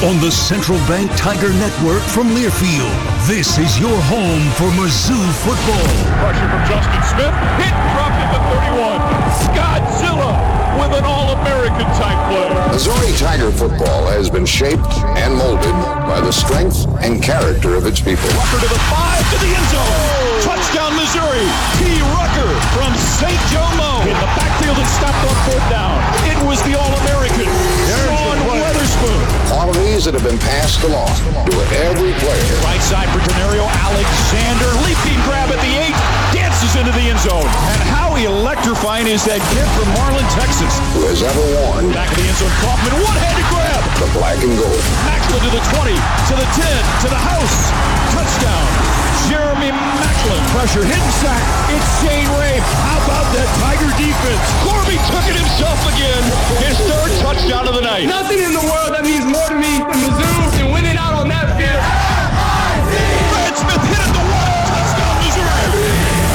On the Central Bank Tiger Network from Learfield, this is your home for Mizzou football. Pressure from Justin Smith. Hit, dropped at the 31. Godzilla with an All-American type play. Missouri Tiger football has been shaped and molded by the strength and character of its people. Rucker to the 5, to the end zone. Touchdown, Missouri. P. Rucker from St. Joe Mo. In the backfield and stopped on 4th down. It was the All-American, Sean Weatherspoon. Qualities that have been passed along to every player. Right side for Denario Alexander. Leaping grab at the 8. Dances into the end zone. And how electrifying is that kid from Marlin, Texas? Who has ever worn Back of the end zone, Kaufman. One-handed grab. the black and gold. Macklin to the 20, to the 10, to the house. Touchdown. Jeremy Macklin. Pressure, hidden sack. It's Shane Ray. How about that Tiger defense? Corby took it himself again. His 3rd touchdown of the night. Nothing in the world that means more to me than Mizzou than winning out on that field. Brad Smith hit at the wall. Touchdown, Missouri.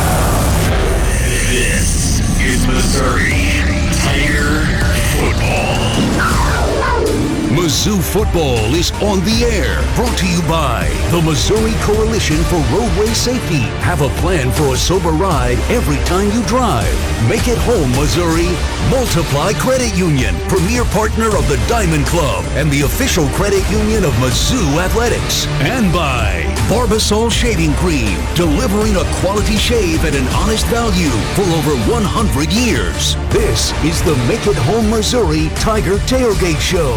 This is Missouri Tiger Football. Mizzou football is on the air. Brought to you by the Missouri Coalition for Roadway Safety. Have a plan for a sober ride every time you drive. Make it home, Missouri. Multiply Credit Union, premier partner of the Diamond Club and the official credit union of Mizzou Athletics. And by Barbasol Shaving Cream, delivering a quality shave at an honest value for over 100 years. This is the Make It Home Missouri Tiger Tailgate Show.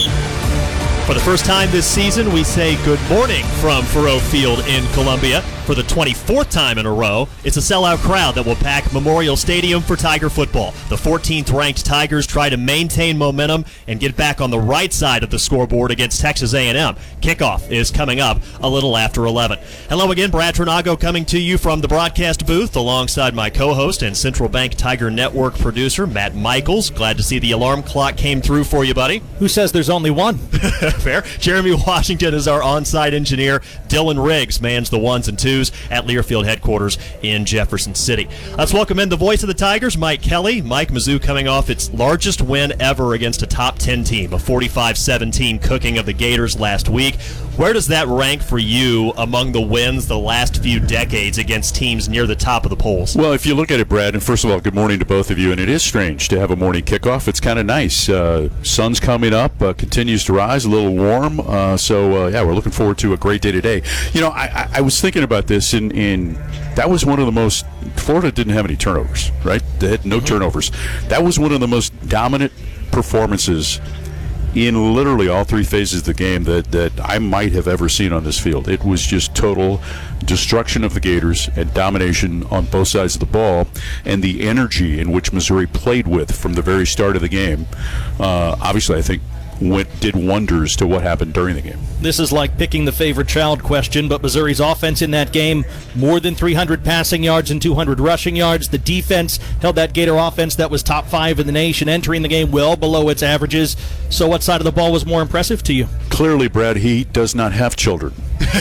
For the first time this season, we say good morning from Faurot Field in Columbia. For the 24th time in a row, it's a sellout crowd that will pack Memorial Stadium for Tiger football. The 14th ranked Tigers try to maintain momentum and get back on the right side of the scoreboard against Texas A&M. Kickoff is coming up a little after 11. Hello again, Brad Trinago coming to you from the broadcast booth alongside my co-host and Central Bank Tiger Network producer, Matt Michaels. Glad to see the alarm clock came through for you, buddy. Who says there's only one? Fair. Jeremy Washington is our on-site engineer. Dylan Riggs mans the ones and twos at Learfield headquarters in Jefferson City. Let's welcome in the voice of the Tigers, Mike Kelly. Mike, Mizzou coming off its largest win ever against a top 10 team, a 45-17 cooking of the Gators last week. Where does that rank for you among the wins the last few decades against teams near the top of the polls? Well, if you look at it, Brad, and first of all, good morning to both of you, and it is strange to have a morning kickoff. It's kind of nice. Sun's coming up, continues to rise, a little warm, so we're looking forward to a great day today. You know, I was thinking about this, in that was one of the most, Florida didn't have any turnovers, right? They had no turnovers. That was one of the most dominant performances in literally all 3 phases of the game that I might have ever seen on this field. It was just total destruction of the Gators and domination on both sides of the ball, and the energy in which Missouri played with from the very start of the game, obviously I think did wonders to what happened during the game. This is like picking the favorite child question, but Missouri's offense in that game, more than 300 passing yards and 200 rushing yards. The defense held that Gator offense that was top 5 in the nation, entering the game well below its averages. So what side of the ball was more impressive to you? Clearly, Brad, he does not have children.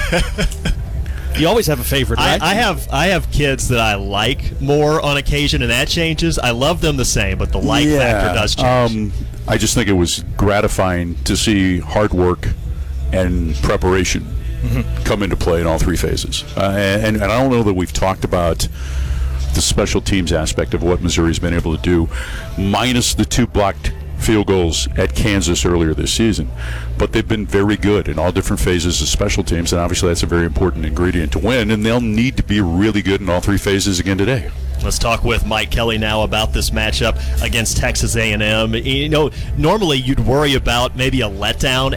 You always have a favorite, right? I have kids that I like more on occasion, and that changes. I love them the same, but the factor does change. I just think it was gratifying to see hard work and preparation come into play in all 3 phases. And I don't know that we've talked about the special teams aspect of what Missouri's been able to do, minus the 2 blocked field goals at Kansas earlier this season. But they've been very good in all different phases of special teams, and obviously that's a very important ingredient to win, and they'll need to be really good in all 3 phases again today. Let's talk with Mike Kelly now about this matchup against Texas A&M. You know, normally you'd worry about maybe a letdown